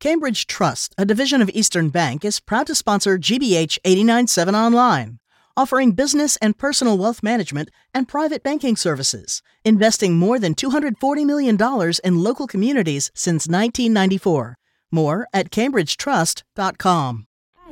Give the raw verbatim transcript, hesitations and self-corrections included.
Cambridge Trust, a division of Eastern Bank, is proud to sponsor G B H eight nine seven Online, offering business and personal wealth management and private banking services, investing more than two hundred forty million dollars in local communities since nineteen ninety-four. More at cambridge trust dot com.